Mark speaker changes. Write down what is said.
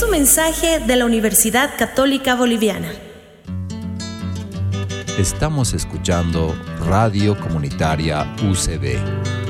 Speaker 1: es un mensaje de la Universidad Católica Boliviana.
Speaker 2: Estamos escuchando Radio Comunitaria UCB.